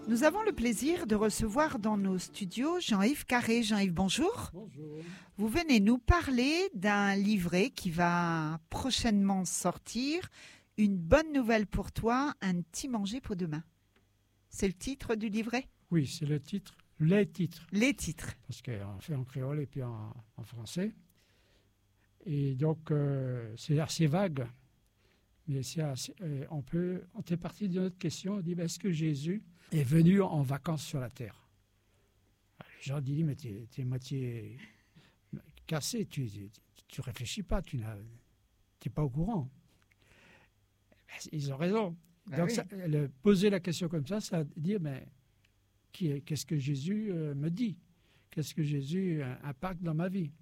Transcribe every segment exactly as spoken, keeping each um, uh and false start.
Nous avons le plaisir de recevoir dans nos studios Jean-Yves Carré. Jean-Yves, bonjour. Bonjour. Vous venez nous parler d'un livret qui va prochainement sortir. Une bonne nouvelle pour toi, un petit manger pour demain. C'est le titre du livret? Oui, c'est le titre, les titres. Les titres. Parce qu'on fait en créole et puis en, en français. Et donc, euh, c'est assez vague. Mais c'est assez, euh, on peut, on est parti d'une autre question. On dit, ben, est-ce que Jésus est venu en vacances sur la terre? Les gens disent, mais tu es moitié cassé, tu ne réfléchis pas, tu n'es pas au courant. Ben, ils ont raison. Ben donc, oui. ça, le, poser la question comme ça, ça veut dire, mais qui, qu'est-ce que Jésus euh, me dit? Qu'est-ce que Jésus euh, impacte dans ma vie?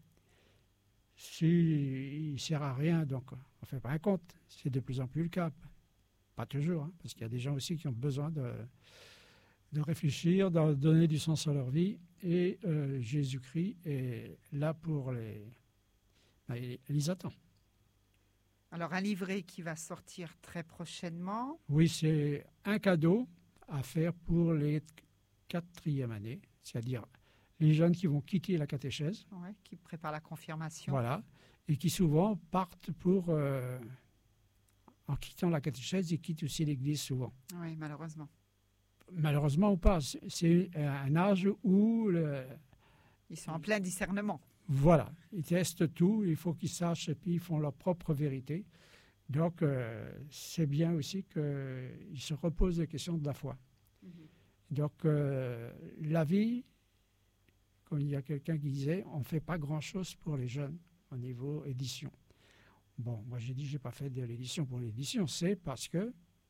S'il ne sert à rien, donc on ne fait pas un compte. C'est de plus en plus le cas. Pas toujours, hein, parce qu'il y a des gens aussi qui ont besoin de, de réfléchir, de donner du sens à leur vie. Et euh, Jésus-Christ est là pour les... Ben, il les attend. Alors, un livret qui va sortir très prochainement. Oui, c'est un cadeau à faire pour les quatrièmes années, c'est-à-dire les jeunes qui vont quitter la catéchèse. Ouais, qui prépare la confirmation. Voilà, et qui souvent partent pour... Euh, en quittant la catéchèse, ils quittent aussi l'Église souvent. Oui, malheureusement. Malheureusement ou pas, c'est un âge où... Le, ils sont en plein discernement. Voilà, ils testent tout, il faut qu'ils sachent, et puis ils font leur propre vérité. Donc, euh, c'est bien aussi qu'ils se reposent les questions de la foi. Mm-hmm. Donc, euh, la vie... Comme il y a quelqu'un qui disait, on ne fait pas grand-chose pour les jeunes au niveau édition. Bon, moi j'ai dit, je n'ai pas fait de l'édition pour l'édition, c'est parce que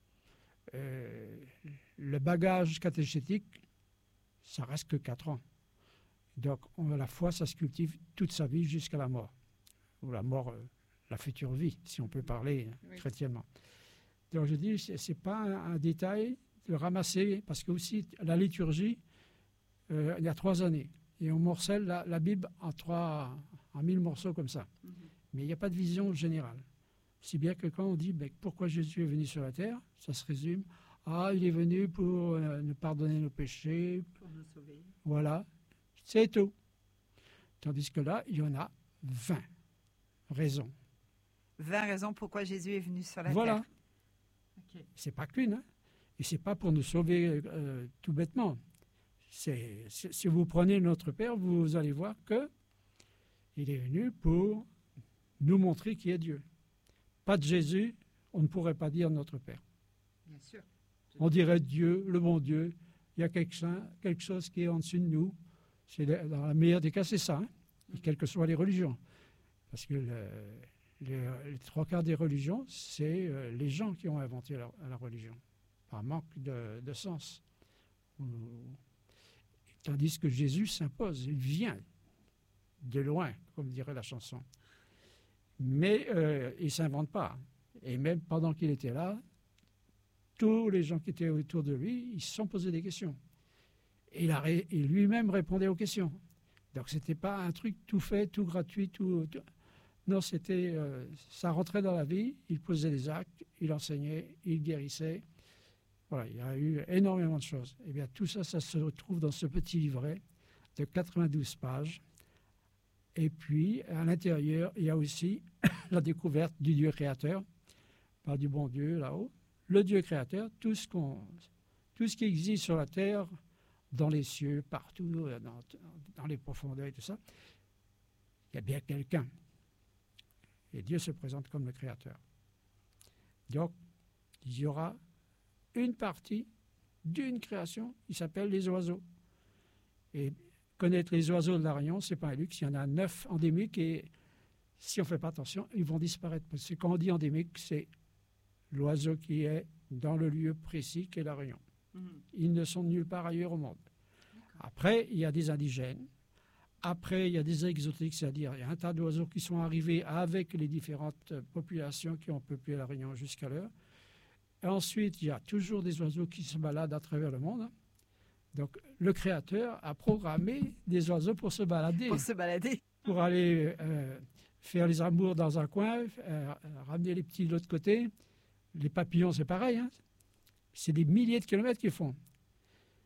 euh, le bagage catéchétique, ça reste que quatre ans. Donc on, la foi, ça se cultive toute sa vie jusqu'à la mort. Ou la mort, euh, la future vie, si on peut parler oui. chrétiennement. Donc je dis, ce n'est pas un, un détail de ramasser, parce que aussi la liturgie, euh, il y a trois années. Et on morcelle la, la Bible en, trois, en mille morceaux comme ça. Mm-hmm. Mais il n'y a pas de vision générale. Si bien que quand on dit ben, pourquoi Jésus est venu sur la terre, ça se résume ah, il est venu pour euh, nous pardonner nos péchés. Pour nous sauver. Voilà, c'est tout. Tandis que là, il y en a vingt raisons. vingt raisons pourquoi Jésus est venu sur la voilà. terre. Voilà. Okay. C'est pas qu'une. Hein? Et c'est pas pour nous sauver euh, tout bêtement. C'est, c'est, si vous prenez notre Père, vous allez voir qu'il est venu pour nous montrer qui est Dieu. Pas de Jésus, on ne pourrait pas dire notre Père. Bien sûr. On dirait Dieu, le bon Dieu. Il y a quelque, quelque chose qui est en dessus de nous. C'est dans la meilleure des cas, c'est ça, hein, et quelles que soient les religions. Parce que le, le, les trois quarts des religions, c'est euh, les gens qui ont inventé la, la religion, par manque de, de sens. Ou, Tandis que Jésus s'impose, il vient de loin, comme dirait la chanson. Mais euh, il ne s'invente pas. Et même pendant qu'il était là, tous les gens qui étaient autour de lui, ils se sont posés des questions. Et il, a, il lui-même répondait aux questions. Donc ce n'était pas un truc tout fait, tout gratuit, tout... tout non, c'était, euh, ça rentrait dans la vie, il posait des actes, il enseignait, il guérissait. Voilà, il y a eu énormément de choses. Eh bien, tout ça, ça se retrouve dans ce petit livret de quatre-vingt-douze pages. Et puis, à l'intérieur, il y a aussi la découverte du Dieu créateur, par du bon Dieu là-haut. Le Dieu créateur, tout ce, qu'on, tout ce qui existe sur la terre, dans les cieux, partout, dans, dans les profondeurs et tout ça, il y a bien quelqu'un. Et Dieu se présente comme le créateur. Donc, il y aura une partie d'une création qui s'appelle les oiseaux. Et connaître les oiseaux de la Réunion, ce n'est pas un luxe. Il y en a neuf endémiques et si on ne fait pas attention, ils vont disparaître. Parce que quand on dit endémique, c'est l'oiseau qui est dans le lieu précis qu'est la Réunion. Mmh. Ils ne sont nulle part ailleurs au monde. Après, il y a des indigènes. Après, il y a des exotiques, c'est-à-dire il y a un tas d'oiseaux qui sont arrivés avec les différentes populations qui ont peuplé la Réunion jusqu'à l'heure. Ensuite, il y a toujours des oiseaux qui se baladent à travers le monde. Donc, le Créateur a programmé des oiseaux pour se balader. Pour se balader. Pour aller euh, faire les amours dans un coin, euh, ramener les petits de l'autre côté. Les papillons, c'est pareil. Hein. C'est des milliers de kilomètres qu'ils font.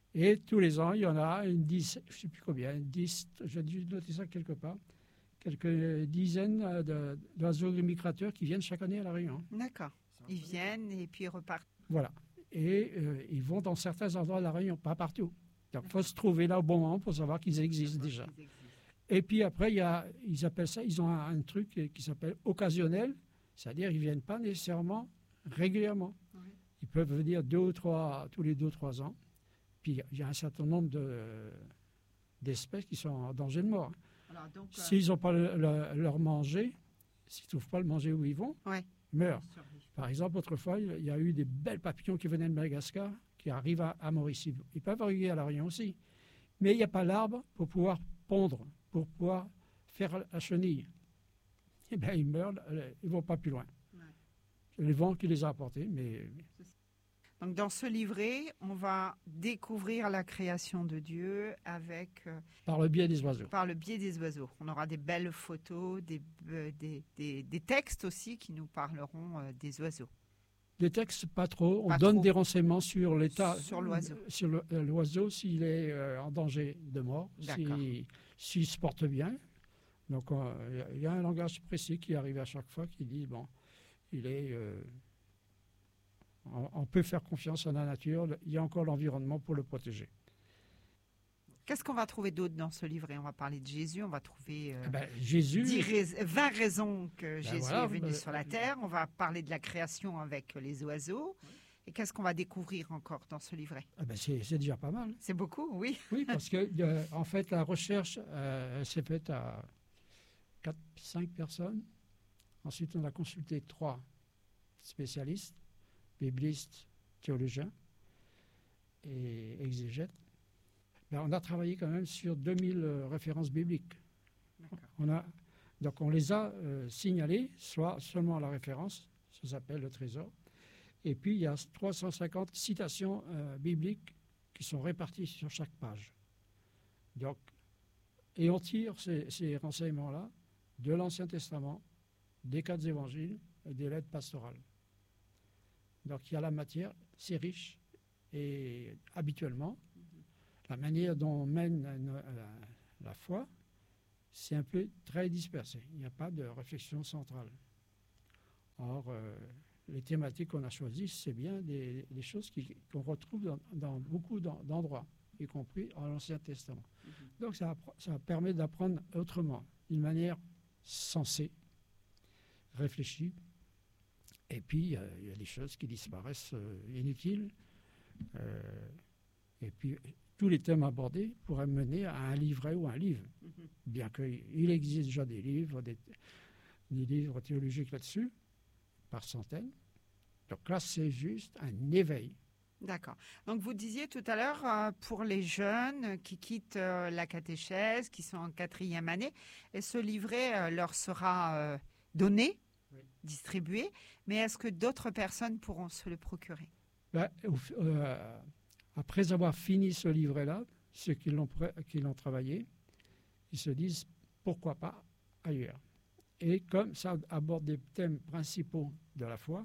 Et tous les ans, il y en a une dizaine, je ne sais plus combien, une dix, j'ai dû noter ça quelque part, quelques dizaines de- d'oiseaux migrateurs qui viennent chaque année à La Réunion. D'accord. Ils viennent et puis ils repartent. Voilà. Et euh, ils vont dans certains endroits de La Réunion, pas partout. Donc, il faut se trouver là au bon moment pour savoir qu'ils existent déjà. Ils existent. Et puis après, il y a, ils appellent ça, ils ont un, un truc qui s'appelle occasionnel, c'est-à-dire ils ne viennent pas nécessairement régulièrement. Oui. Ils peuvent venir deux ou trois, tous les deux ou trois ans. Puis il y a un certain nombre de, d'espèces qui sont en danger de mort. Alors, donc, euh, S'ils n'ont pas le- le- leur manger, s'ils ne trouvent pas le manger où ils vont, ouais. ils meurent. Ils survivent. Par exemple, autrefois, il y a eu des belles papillons qui venaient de Madagascar, qui arrivent à, à Mauricie. Ils peuvent arriver à La Réunion aussi. Mais il n'y a pas l'arbre pour pouvoir pondre, pour pouvoir faire la chenille. Eh bien, ils meurent, ils ne vont pas plus loin. Ouais. C'est le vent qui les a apportés, mais Donc, dans ce livret, on va découvrir la création de Dieu avec, euh, par le biais des oiseaux. par le biais des oiseaux. On aura des belles photos, des, euh, des, des- des textes aussi qui nous parleront euh, des oiseaux. Des textes, pas trop. On Pas donne trop. des renseignements sur l'état. Sur l'oiseau. Sur le- euh, l'oiseau, s'il est euh, en danger de mort, D'accord. si- s'il se porte bien. Donc, euh, il y a un langage précis qui arrive à chaque fois qui dit, bon, il est... euh, on, on peut faire confiance à la nature. Il y a encore l'environnement pour le protéger. Qu'est-ce qu'on va trouver d'autre dans ce livret? On va parler de Jésus, on va trouver euh, Eh ben, Jésus... dix rais- vingt raisons que Jésus voilà, est venu ben, sur la terre. On va parler de la création avec les oiseaux. Et qu'est-ce qu'on va découvrir encore dans ce livret? eh ben, c'est c'est déjà pas mal. C'est beaucoup, oui. Oui, parce que euh, en fait, la recherche euh, elle s'est faite à quatre, cinq personnes. Ensuite, on a consulté trois spécialistes, biblistes, théologiens et exégètes. Ben, on a travaillé quand même sur deux mille euh, références bibliques. D'accord. On a, donc, on les a euh, signalées, soit seulement à la référence, ça s'appelle le trésor. Et puis, il y a trois cent cinquante citations euh, bibliques qui sont réparties sur chaque page. Donc, et on tire ces, ces renseignements-là de l'Ancien Testament, des quatre évangiles et des lettres pastorales. Donc il y a la matière, c'est riche, et habituellement, la manière dont on mène la, la, la foi, c'est un peu très dispersé. Il n'y a pas de réflexion centrale. Or, euh, les thématiques qu'on a choisies, c'est bien des, des choses qui, qu'on retrouve dans, dans beaucoup d'endroits, y compris en l'Ancien Testament. Mm-hmm. Donc ça, ça permet d'apprendre autrement, d'une manière sensée, réfléchie. Et puis, euh, il y a des choses qui disparaissent euh, inutiles. Euh, et puis, tous les thèmes abordés pourraient mener à un livret ou un livre. Mm-hmm. Bien qu'il existe déjà des livres, des, des livres théologiques là-dessus, par centaines. Donc là, c'est juste un éveil. D'accord. Donc vous disiez tout à l'heure, euh, pour les jeunes qui quittent euh, la catéchèse, qui sont en quatrième année, et ce livret euh, leur sera euh, donné, oui, distribué, mais est-ce que d'autres personnes pourront se le procurer? Ben, euh, après avoir fini ce livret-là, ceux qui l'ont, qui l'ont travaillé, ils se disent pourquoi pas ailleurs. Et comme ça aborde des thèmes principaux de la foi,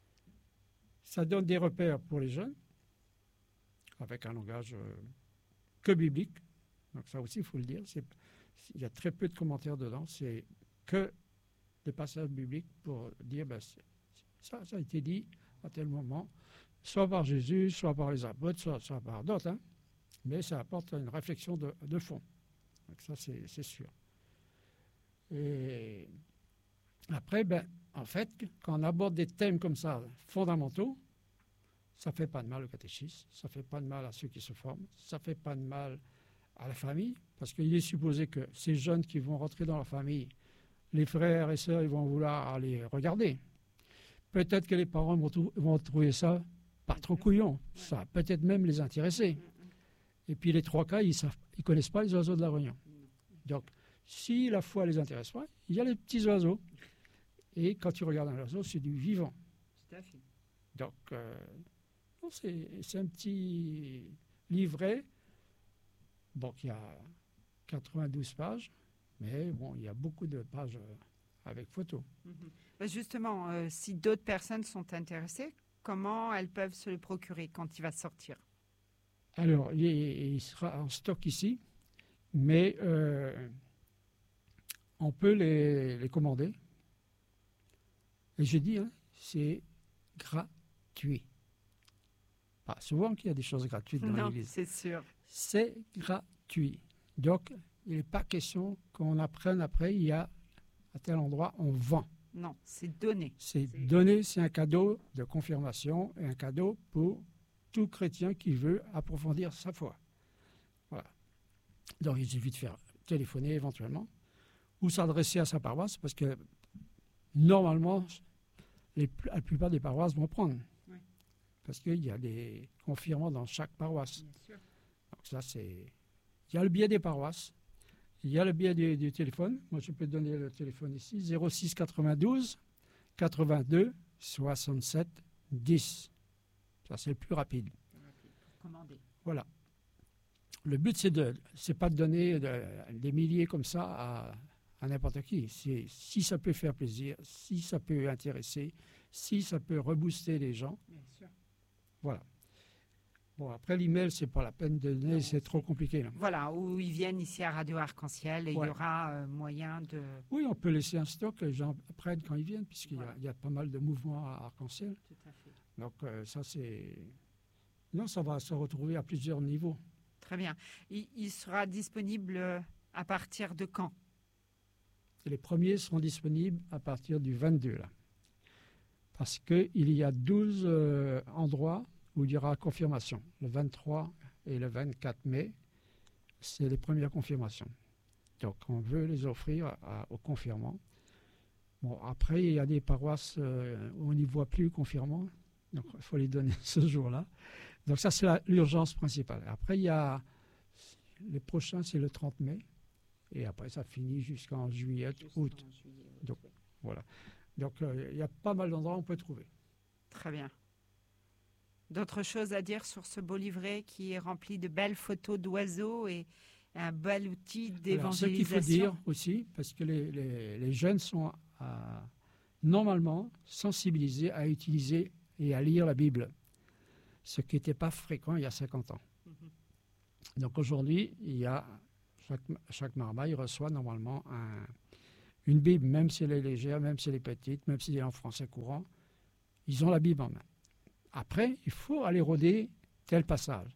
ça donne des repères pour les jeunes, avec un langage euh, que biblique. Donc ça aussi, il faut le dire. C'est, il y a très peu de commentaires dedans. C'est que des passages bibliques pour dire, ben, ça, ça a été dit à tel moment, soit par Jésus, soit par les apôtres, soit, soit par d'autres. Hein, mais ça apporte une réflexion de, de fond. Donc ça, c'est, c'est sûr. Et après, ben, en fait, quand on aborde des thèmes comme ça, fondamentaux, ça ne fait pas de mal au catéchisme, ça ne fait pas de mal à ceux qui se forment, ça ne fait pas de mal à la famille, parce qu'il est supposé que ces jeunes qui vont rentrer dans la famille, les frères et sœurs, ils vont vouloir aller regarder. Peut-être que les parents vont, trou- vont trouver ça pas trop couillon, ça va peut-être même les intéresser. Et puis les trois cas, ils ne connaissent pas les oiseaux de la Réunion. Donc, si la foi ne les intéresse pas, il y a les petits oiseaux. Et quand tu regardes un oiseau, c'est du vivant. Donc, euh, c'est, c'est un petit livret. Bon, il y a quatre-vingt-douze pages, mais bon, il y a beaucoup de pages avec photos. Mm-hmm. Justement, euh, si d'autres personnes sont intéressées, comment elles peuvent se le procurer quand il va sortir? Alors, il, il sera en stock ici, mais euh, on peut les, les commander. Et je dis, hein, c'est gratuit. Pas souvent qu'il y a des choses gratuites dans Non, l'Église. c'est sûr. C'est gratuit. Donc, il n'est pas question qu'on apprenne après, il y a à tel endroit, on vend. Non, c'est donné. C'est donné, c'est un cadeau de confirmation et un cadeau pour tout chrétien qui veut approfondir sa foi. Voilà. Donc, il suffit de faire téléphoner éventuellement ou s'adresser à sa paroisse parce que normalement, les, la plupart des paroisses vont prendre. Oui. Parce qu'il y a des confirmants dans chaque paroisse. Bien sûr. Donc ça, c'est... Il y a le biais des paroisses, il y a le biais du, du téléphone. Moi, je peux te donner le téléphone ici, zéro six quatre-vingt-douze quatre-vingt-deux soixante-sept dix. Ça, c'est le plus rapide. Commander. Voilà. Le but, c'est de, c'est pas de donner de, des milliers comme ça à, à n'importe qui. C'est si ça peut faire plaisir, si ça peut intéresser, si ça peut rebooster les gens. Bien sûr. Voilà. Bon, après, l'email, c'est pas la peine de donner, c'est trop compliqué. Là. Voilà, où ils viennent ici à Radio Arc-en-Ciel et Ouais. il y aura euh, moyen de... Oui, on peut laisser un stock, les gens prennent quand ils viennent, puisqu'il Voilà. y, a, il y a pas mal de mouvements à Arc-en-Ciel. Tout à fait. Donc, euh, ça, c'est... Non, ça va se retrouver à plusieurs niveaux. Très bien. Il, il sera disponible euh, à partir de quand? Et les premiers seront disponibles à partir du vingt-deux, là. Parce qu'il y a douze euh, endroits où il y aura confirmation. Le vingt-trois et le vingt-quatre mai, c'est les premières confirmations. Donc, on veut les offrir à- à- aux confirmants. Bon, après, il y a des paroisses euh, où on n'y voit plus confirmants. Donc, il faut les donner ce jour-là. Donc, ça, c'est la- l'urgence principale. Après, il y a... Les prochains, c'est le trente mai. Et après, ça finit jusqu'en juillet, août. Jusqu'en juillet, août, Donc, oui. Voilà. Donc, euh, il y a pas mal d'endroits où on peut trouver. Très bien. D'autres choses à dire sur ce beau livret qui est rempli de belles photos d'oiseaux et un bel outil Alors, ce qu'il faut d'évangélisation? dire aussi, parce que les, les- les jeunes sont à- normalement sensibilisés à utiliser et à lire la Bible, ce qui n'était pas fréquent il y a cinquante ans. Mhm. Donc aujourd'hui, il y a chaque, chaque marmaille reçoit normalement un- une Bible, même si elle est légère, même si elle est petite, même si elle est en français courant, ils ont la Bible en main. Après, il faut aller rôder tel passage.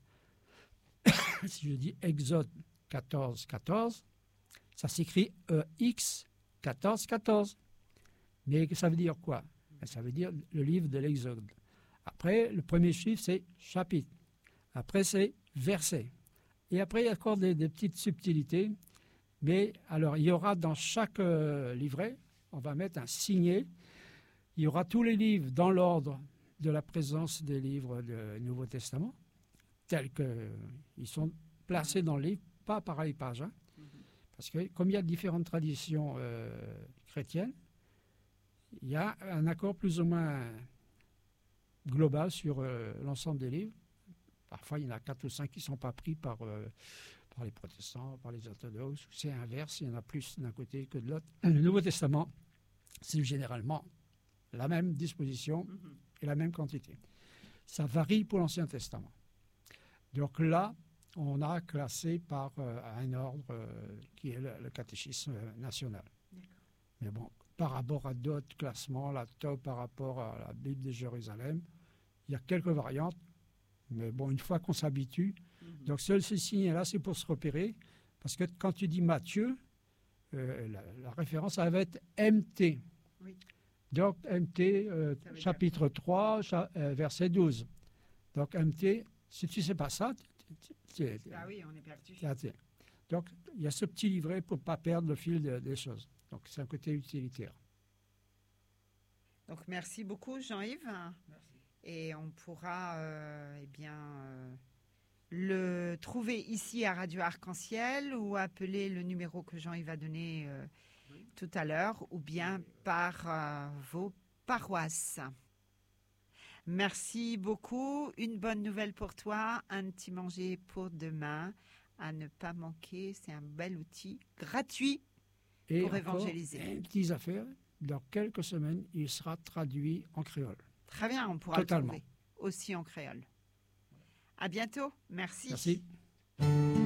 Si je dis Exode quatorze, quatorze, ça s'écrit E X quatorze, quatorze. Mais ça veut dire quoi? Ça veut dire le livre de l'Exode. Après, le premier chiffre, c'est chapitre. Après, c'est verset. Et après, il y a encore des, des petites subtilités. Mais alors, il y aura dans chaque euh, livret, on va mettre un signet. Il y aura tous les livres dans l'ordre de la présence des livres du Nouveau Testament, tels qu'ils sont placés dans le livre, pas par les pages. Hein. Parce que comme il y a différentes traditions euh, chrétiennes, il y a un accord plus ou moins global sur euh, l'ensemble des livres. Parfois, il y en a quatre ou cinq qui ne sont pas pris par, euh, par les protestants, par les orthodoxes. C'est inverse, il y en a plus d'un côté que de l'autre. Le Nouveau Testament, c'est généralement la même disposition Mhm. et la même quantité. Ça varie pour l'Ancien Testament. Donc là, on a classé par euh, un ordre euh, qui est le, le catéchisme euh, national. D'accord. Mais bon, par rapport à d'autres classements, la T O B par rapport à la Bible de Jérusalem, il y a quelques variantes. Mais bon, une fois qu'on s'habitue, Mhm. donc seul ce signe-là, c'est pour se repérer. Parce que quand tu dis Matthieu, euh, la, la référence, ça va être M T. Oui. Donc M T, euh, Ça veut dire chapitre trois, cha- euh, verset douze. Donc M T, si tu ne sais pas ça, tu- tu- tu- Ah oui, on est perdu. tu- tu- donc il y a ce petit livret pour ne pas perdre le fil de- des choses. Donc c'est un côté utilitaire. Donc merci beaucoup Jean-Yves. Et on pourra euh, eh bien, euh, le trouver ici à Radio Arc-en-Ciel ou appeler le numéro que Jean-Yves a donné euh, tout à l'heure ou bien par euh, vos paroisses. Merci beaucoup. Une bonne nouvelle pour toi, un petit manger pour demain à ne pas manquer. C'est un bel outil gratuit. Et Pour encore, évangéliser. une petite affaire, dans quelques semaines, il sera traduit en créole. Très bien, on pourra Totalement. le trouver aussi en créole. À bientôt. Merci. Merci.